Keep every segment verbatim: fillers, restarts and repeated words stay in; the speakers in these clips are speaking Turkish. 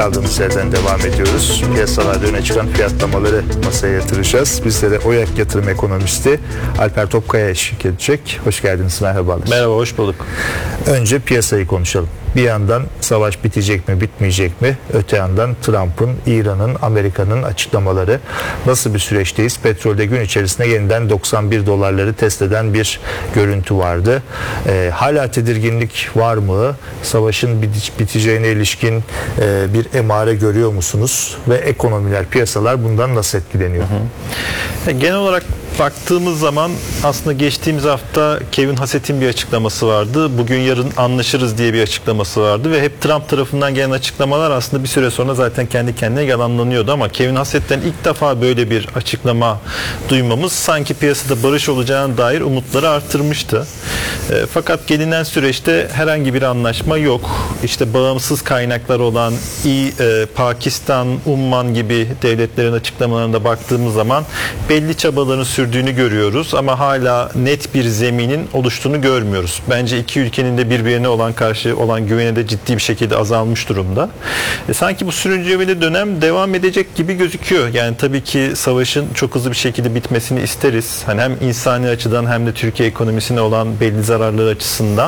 kaldığımız yerden devam ediyoruz. Piyasalarda öne çıkan fiyatlamaları masaya yatıracağız. Bizlere OYAK yatırım ekonomisti Alper Topkaya eşlik edecek. Hoş geldiniz, merhabalar. Merhaba, hoş bulduk. Önce piyasayı konuşalım. Bir yandan savaş bitecek mi, bitmeyecek mi? Öte yandan Trump'ın, İran'ın, Amerika'nın açıklamaları. Nasıl bir süreçteyiz? Petrolde gün içerisinde yeniden doksan bir dolarları test eden bir görüntü vardı. Ee, hala tedirginlik var mı? Savaşın biteceğine ilişkin e, bir emare görüyor musunuz? Ve ekonomiler, piyasalar bundan nasıl etkileniyor? Hı hı. Genel olarak baktığımız zaman aslında geçtiğimiz hafta Kevin Hassett'in bir açıklaması vardı. Bugün yarın anlaşırız diye bir açıklaması vardı ve hep Trump tarafından gelen açıklamalar aslında bir süre sonra zaten kendi kendine yalanlanıyordu ama Kevin Hassett'ten ilk defa böyle bir açıklama duymamız sanki piyasada barış olacağına dair umutları artırmıştı. E, fakat gelinen süreçte herhangi bir anlaşma yok. İşte bağımsız kaynaklar olan İ, e, Pakistan, Umman gibi devletlerin açıklamalarına baktığımız zaman belli çabaların sürdüğünü görüyoruz ama hala net bir zeminin oluştuğunu görmüyoruz. Bence iki ülkenin de birbirine olan karşı olan güveni de ciddi bir şekilde azalmış durumda. E, sanki bu sürüncemeli dönem devam edecek gibi gözüküyor. Yani tabii ki savaşın çok hızlı bir şekilde bitmesini isteriz. Hani hem insani açıdan hem de Türkiye ekonomisine olan belli zararları açısından.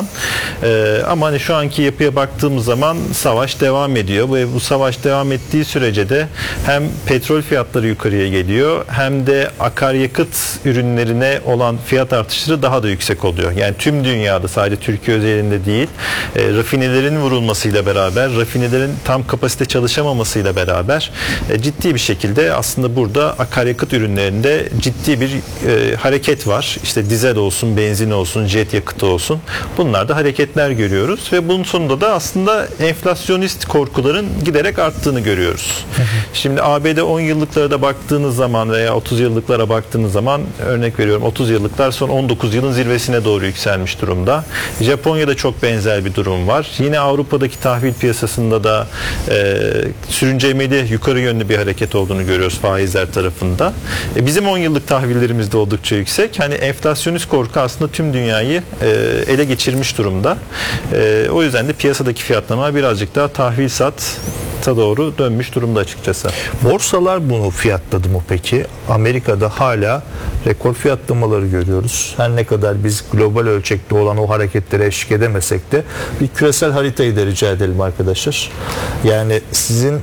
E, ama hani şu anki yapıya baktığımız zaman savaş devam ediyor ve bu savaş devam ettiği sürece de hem petrol fiyatları yukarıya geliyor hem de akaryakıt ürünlerine olan fiyat artışları daha da yüksek oluyor. Yani tüm dünyada, sadece Türkiye özelinde değil, e, rafinelerin vurulmasıyla beraber, rafinelerin tam kapasite çalışamamasıyla beraber e, ciddi bir şekilde aslında burada akaryakıt ürünlerinde ciddi bir e, hareket var. İşte dizel olsun, benzin olsun, jet yakıtı olsun. Bunlarda hareketler görüyoruz ve bunun sonunda da aslında enflasyonist korkuların giderek arttığını görüyoruz. Hı hı. Şimdi A B D on yıllıklara da baktığınız zaman veya otuz yıllıklara baktığınız zaman, örnek veriyorum, otuz yıllıklar son on dokuz yılın zirvesine doğru yükselmiş durumda. Japonya'da çok benzer bir durum var. Yine Avrupa'daki tahvil piyasasında da e, sürüncemeli yukarı yönlü bir hareket olduğunu görüyoruz faizler tarafında. E, bizim on yıllık tahvillerimiz de oldukça yüksek. Hani enflasyonist korku aslında tüm dünyayı e, ele geçirmiş durumda. E, o yüzden de piyasadaki fiyatlama birazcık daha tahvil sat doğru dönmüş durumda açıkçası. Borsalar bunu fiyatladı mı peki? Amerika'da hala rekor fiyatlamaları görüyoruz. Her ne kadar biz global ölçekte olan o hareketlere eşlik edemesek de bir küresel haritayı da rica edelim arkadaşlar. Yani sizin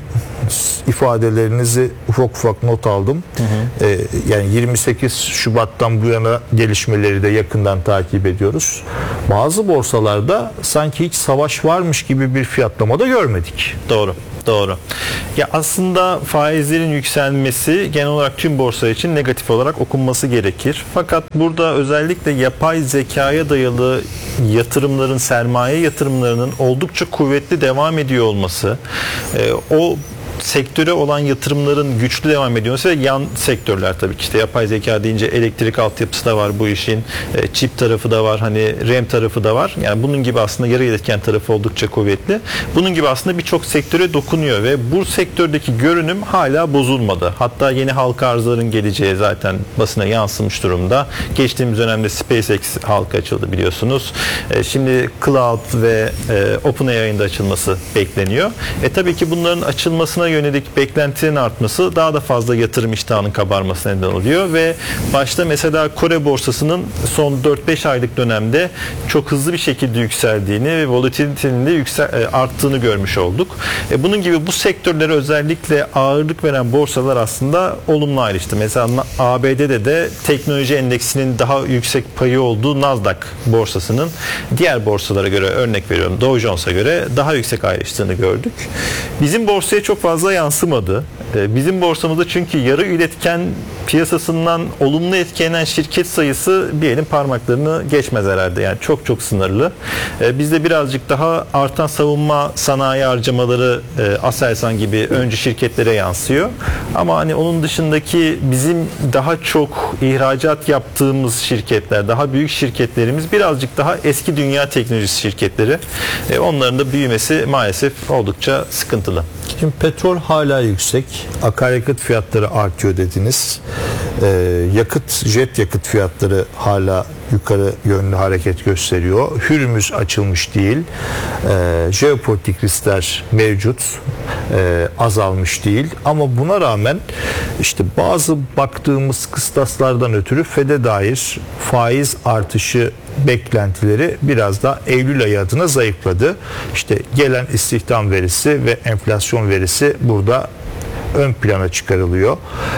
ifadelerinizi ufak ufak not aldım. Hı hı. Ee, yani yirmi sekiz Şubat'tan bu yana gelişmeleri de yakından takip ediyoruz. Bazı borsalarda sanki hiç savaş varmış gibi bir fiyatlama da görmedik. Doğru. Doğru. Ya aslında faizlerin yükselmesi genel olarak tüm borsa için negatif olarak okunması gerekir. Fakat burada özellikle yapay zekaya dayalı yatırımların, sermaye yatırımlarının oldukça kuvvetli devam ediyor olması, e, o sektöre olan yatırımların güçlü devam ediyorsa ve yan sektörler, tabii ki işte yapay zeka deyince elektrik altyapısı da var bu işin, e, çip tarafı da var, hani RAM tarafı da var. Yani bunun gibi aslında yarı iletken tarafı oldukça kuvvetli. Bunun gibi aslında birçok sektöre dokunuyor ve bu sektördeki görünüm hala bozulmadı. Hatta yeni halka arzların geleceği zaten basına yansımış durumda. Geçtiğimiz dönemde SpaceX halka açıldı biliyorsunuz. E, şimdi Cloud ve e, OpenAI'nin de açılması bekleniyor. E tabii ki bunların açılmasına yönelik beklentilerin artması daha da fazla yatırım iştahının kabarmasına neden oluyor ve başta mesela Kore borsasının son dört beş aylık dönemde çok hızlı bir şekilde yükseldiğini ve volatilitenin de yüksel, arttığını görmüş olduk. E bunun gibi bu sektörlere özellikle ağırlık veren borsalar aslında olumlu ayrıştı. Mesela A B D'de de teknoloji endeksinin daha yüksek payı olduğu Nasdaq borsasının diğer borsalara göre, örnek veriyorum Dow Jones'a göre daha yüksek ayrıştığını gördük. Bizim borsaya çok fazla yansımadı. Bizim borsamızda çünkü yarı üretken piyasasından olumlu etkilenen şirket sayısı bir elin parmaklarını geçmez herhalde. Yani çok çok sınırlı. Bizde birazcık daha artan savunma sanayi harcamaları Aselsan gibi öncü şirketlere yansıyor. Ama hani onun dışındaki bizim daha çok ihracat yaptığımız şirketler, daha büyük şirketlerimiz birazcık daha eski dünya teknolojisi şirketleri. Onların da büyümesi maalesef oldukça sıkıntılı. Şimdi petrol hala yüksek. Akaryakıt fiyatları artıyor dediniz. Ee, yakıt, jet yakıt fiyatları hala yukarı yönlü hareket gösteriyor. Hürmüz açılmış değil. Ee, jeopolitik riskler mevcut. Ee, azalmış değil. Ama buna rağmen işte bazı baktığımız kıstaslardan ötürü Fed'e dair faiz artışı beklentileri biraz da Eylül ayı adına zayıfladı. İşte gelen istihdam verisi ve enflasyon verisi burada ön plana çıkarılıyor.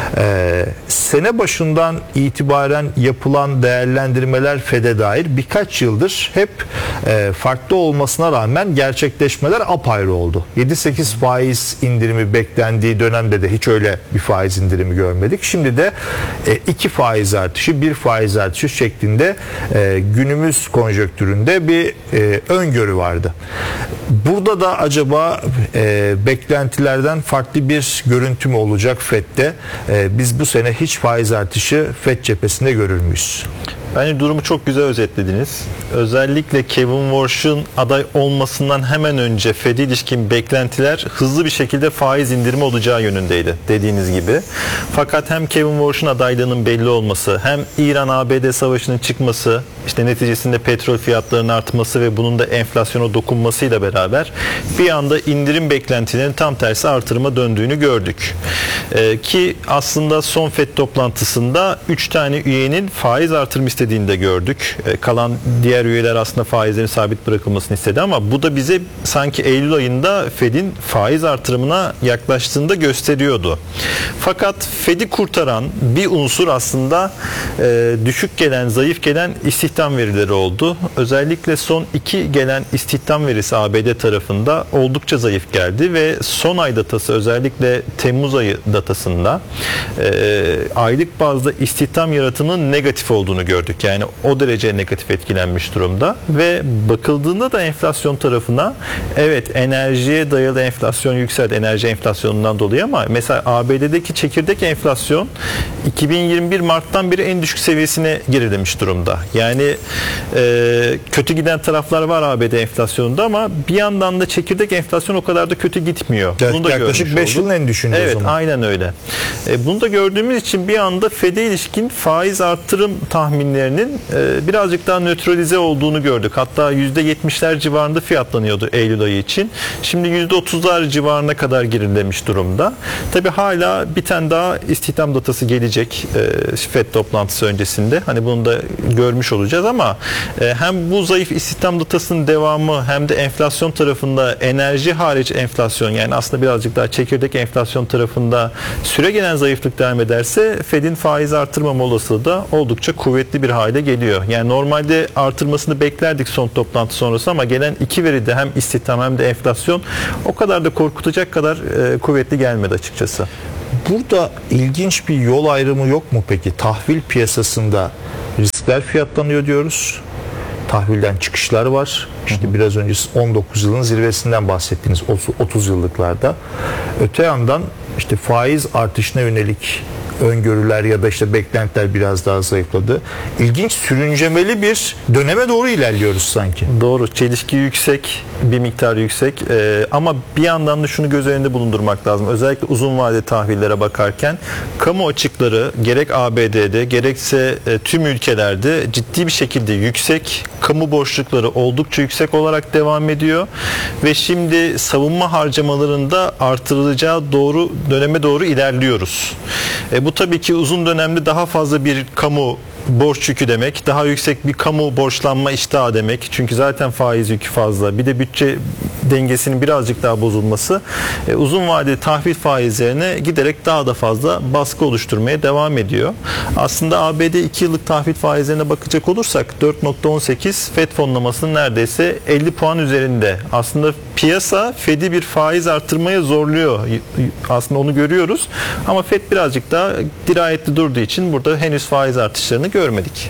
Ee, sene başından itibaren yapılan değerlendirmeler Fed'e dair birkaç yıldır hep e, farklı olmasına rağmen gerçekleşmeler apayrı oldu. yedi sekiz faiz indirimi beklendiği dönemde de hiç öyle bir faiz indirimi görmedik. Şimdi de iki faiz artışı, bir faiz artışı şeklinde e, günümüz konjonktüründe bir e, öngörü vardı. Burada da acaba e, beklentilerden farklı bir görüntü mü olacak Fed'de? E, biz bu sene hiç faiz artışı Fed cephesinde görür müyüz? Bence durumu çok güzel özetlediniz. Özellikle Kevin Warsh'ın aday olmasından hemen önce Fed'e ilişkin beklentiler hızlı bir şekilde faiz indirimi olacağı yönündeydi dediğiniz gibi. Fakat hem Kevin Warsh'ın adaylığının belli olması, hem İran-A B D savaşının çıkması, işte neticesinde petrol fiyatlarının artması ve bunun da enflasyona dokunmasıyla beraber bir anda indirim beklentilerinin tam tersi artırıma döndüğünü gördük. Ee, ki aslında son Fed toplantısında üç tane üyenin faiz artırım istediğini de gördük. Ee, kalan diğer üyeler aslında faizlerin sabit bırakılmasını istedi ama bu da bize sanki Eylül ayında Fed'in faiz artırımına yaklaştığını da gösteriyordu. Fakat Fed'i kurtaran bir unsur aslında e, düşük gelen, zayıf gelen istihdam verileri oldu. Özellikle son iki gelen istihdam verisi A B D tarafında oldukça zayıf geldi ve son ay datası, özellikle Temmuz ayı datasında e, aylık bazda istihdam yaratımının negatif olduğunu gördük. Yani o derece negatif etkilenmiş durumda ve bakıldığında da enflasyon tarafına, evet, enerjiye dayalı enflasyon yükseldi, enerji enflasyonundan dolayı, ama mesela A B D'deki çekirdek enflasyon iki bin yirmi bir Mart'tan beri en düşük seviyesine gerilemiş durumda. Yani e, kötü giden taraflar var A B D enflasyonunda ama bir yandan da çekirdek enflasyon o kadar da kötü gitmiyor. Evet, bunu da yaklaşık beş yılın en düşüğünde evet, o zaman. aynen öyle. E, bunu da gördüğümüz için bir anda Fed'e ilişkin faiz artırım tahminlerinin e, birazcık daha nötralize olduğunu gördük. Hatta yüzde yetmişler civarında fiyatlanıyordu Eylül ayı için. Şimdi yüzde otuzlar civarına kadar gerilemiş durumda. Tabii hala bir tane daha istihdam datası gelecek e, Fed toplantısı öncesinde. Hani bunu da görmüş olacağız ama e, hem bu zayıf istihdam datasının devamı hem de enflasyon tarafında enerji hariç enflasyon, yani aslında birazcık daha çekirdek enflasyon tarafında süregelen zayıflık devam ederse Fed'in faiz artırmama olasılığı da oldukça kuvvetli bir hale geliyor. Yani normalde artırmasını beklerdik son toplantı sonrası ama gelen iki veride hem istihdam hem de enflasyon o kadar da korkutacak kadar e, kuvvetli gelmedi açıkçası. Burada ilginç bir yol ayrımı yok mu peki? Tahvil piyasasında riskler fiyatlanıyor diyoruz. Tahvilden çıkışlar var. İşte biraz önce on dokuz yılın zirvesinden bahsettiğiniz otuz yıllıklarda. Öte yandan işte faiz artışına yönelik öngörüler ya da işte beklentiler biraz daha zayıfladı. İlginç, sürüncemeli bir döneme doğru ilerliyoruz sanki. Doğru. Çelişki yüksek, bir miktar yüksek ee, ama bir yandan da şunu göz önünde bulundurmak lazım. Özellikle uzun vade tahvillere bakarken kamu açıkları gerek A B D'de gerekse e, tüm ülkelerde ciddi bir şekilde yüksek. Kamu borçlukları oldukça yüksek olarak devam ediyor ve şimdi savunma harcamalarında artırılacağı doğru döneme doğru ilerliyoruz. E, bu tabii ki uzun dönemde daha fazla bir kamu borç yükü demek, daha yüksek bir kamu borçlanma iştahı demek. Çünkü zaten faiz yükü fazla. Bir de bütçe dengesinin birazcık daha bozulması e, uzun vadeli tahvil faizlerine giderek daha da fazla baskı oluşturmaya devam ediyor. Aslında A B D iki yıllık tahvil faizlerine bakacak olursak dört nokta on sekiz, Fed fonlamasının neredeyse elli puan üzerinde. Aslında piyasa Fed'i bir faiz artırmaya zorluyor. Aslında onu görüyoruz. Ama Fed birazcık daha dirayetli durduğu için burada henüz faiz artışlarını görmedik.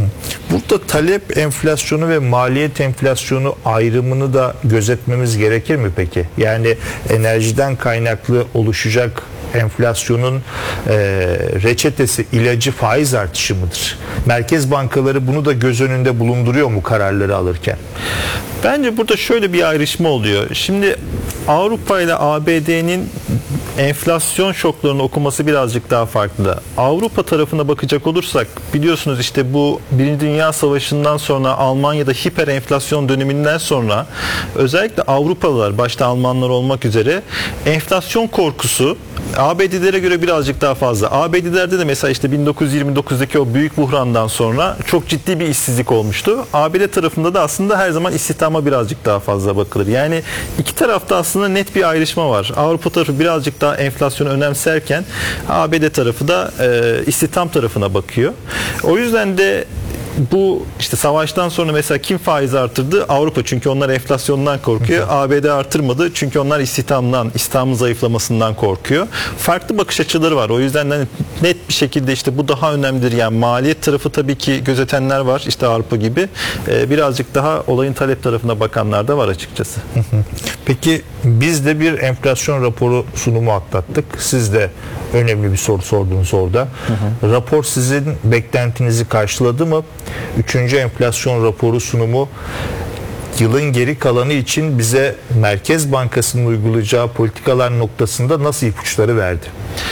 Burada talep enflasyonu ve maliyet enflasyonu ayrımını da gözetmemiz gerekir mi peki? Yani enerjiden kaynaklı oluşacak enflasyonun e, reçetesi, ilacı faiz artışı mıdır? Merkez bankaları bunu da göz önünde bulunduruyor mu kararları alırken? Bence burada şöyle bir ayrışma oluyor. Şimdi Avrupa ile A B D'nin enflasyon şoklarını okuması birazcık daha farklı. Avrupa tarafına bakacak olursak biliyorsunuz işte bu Birinci Dünya Savaşı'ndan sonra Almanya'da hiper enflasyon döneminden sonra özellikle Avrupalılar başta Almanlar olmak üzere enflasyon korkusu A B D'lere göre birazcık daha fazla. A B D'lerde de mesela işte bin dokuz yüz yirmi dokuzdaki o büyük buhrandan sonra çok ciddi bir işsizlik olmuştu. A B D tarafında da aslında her zaman istihdama birazcık daha fazla bakılır. Yani iki tarafta aslında net bir ayrışma var. Avrupa tarafı birazcık daha enflasyonu önemserken A B D tarafı da e, istihdam tarafına bakıyor. O yüzden de bu işte savaştan sonra mesela kim faiz artırdı? Avrupa, çünkü onlar enflasyondan korkuyor. A B D artırmadı çünkü onlar istihdamdan, istihdamın zayıflamasından korkuyor. Farklı bakış açıları var. O yüzden de net bir şekilde işte bu daha önemlidir. Yani maliyet tarafı tabii ki gözetenler var. İşte Avrupa gibi. Ee, birazcık daha olayın talep tarafına bakanlar da var açıkçası. Peki biz de bir enflasyon raporu sunumu atlattık. Siz de önemli bir soru sordunuz orada. Hı hı. Rapor sizin beklentinizi karşıladı mı? Üçüncü enflasyon raporu sunumu yılın geri kalanı için bize Merkez Bankası'nın uygulayacağı politikalar noktasında nasıl ipuçları verdi?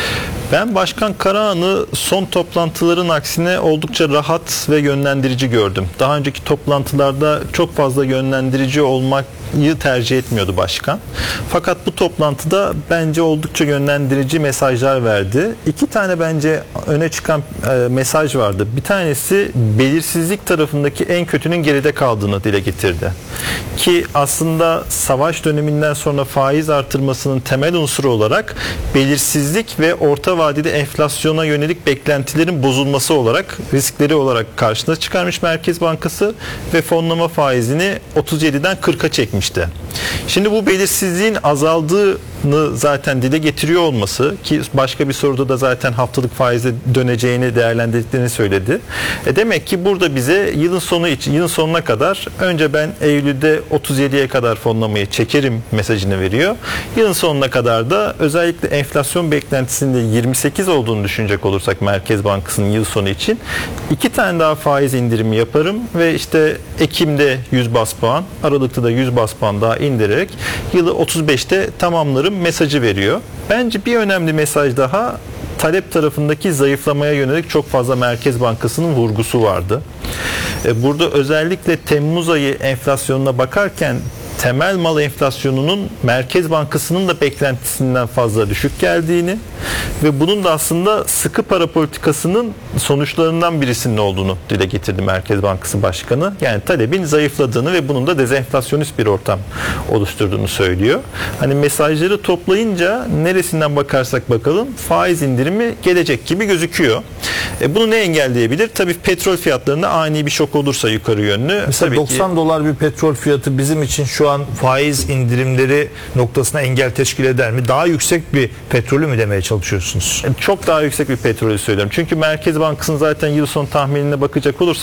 Ben Başkan Karahan'ı son toplantıların aksine oldukça rahat ve yönlendirici gördüm. Daha önceki toplantılarda çok fazla yönlendirici olmayı tercih etmiyordu başkan. Fakat bu toplantıda bence oldukça yönlendirici mesajlar verdi. İki tane bence öne çıkan e, mesaj vardı. Bir tanesi belirsizlik tarafındaki en kötünün geride kaldığını dile getirdi. Ki aslında savaş döneminden sonra faiz artırmasının temel unsuru olarak belirsizlik ve orta vadede enflasyona yönelik beklentilerin bozulması olarak, riskleri olarak karşına çıkarmış Merkez Bankası ve fonlama faizini otuz yediden kırka çekmişti. Şimdi bu belirsizliğin azaldığını zaten dile getiriyor olması, ki başka bir soruda da zaten haftalık faize döneceğini değerlendirdiklerini söyledi. E demek ki burada bize yılın sonu için, yılın sonuna kadar önce ben Eylül'de otuz yediye kadar fonlamayı çekerim mesajını veriyor. Yılın sonuna kadar da özellikle enflasyon beklentisinde yirmi sekiz olduğunu düşünecek olursak Merkez Bankası'nın yıl sonu için iki tane daha faiz indirimi yaparım ve işte Ekim'de yüz bas puan, Aralık'ta da yüz bas puan daha indirerek yılı otuz beşte tamamlarım mesajı veriyor. Bence bir önemli mesaj daha, talep tarafındaki zayıflamaya yönelik çok fazla Merkez Bankası'nın vurgusu vardı. Burada özellikle Temmuz ayı enflasyonuna bakarken temel mal enflasyonunun Merkez Bankası'nın da beklentisinden fazla düşük geldiğini ve bunun da aslında sıkı para politikasının sonuçlarından birisinin olduğunu dile getirdi Merkez Bankası Başkanı. Yani talebin zayıfladığını ve bunun da dezenflasyonist bir ortam oluşturduğunu söylüyor. Hani mesajları toplayınca neresinden bakarsak bakalım faiz indirimi gelecek gibi gözüküyor. E bunu ne engelleyebilir? Tabii petrol fiyatlarında ani bir şok olursa yukarı yönlü. Mesela tabii doksan ki... dolar bir petrol fiyatı bizim için şu an faiz indirimleri noktasına engel teşkil eder mi? Daha yüksek bir petrolü mü demeye çalışıyorsunuz? Çok daha yüksek bir petrolü söylüyorum. Çünkü Merkez Bankası'nın zaten yıl sonu tahminine bakacak olursak